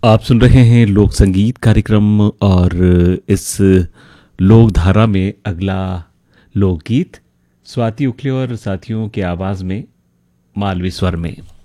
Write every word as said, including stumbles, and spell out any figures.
आप सुन रहे हैं लोक संगीत कार्यक्रम और इस लोक धारा में अगला लोकगीत स्वाति उखले और साथियों की आवाज में मालवी स्वर में।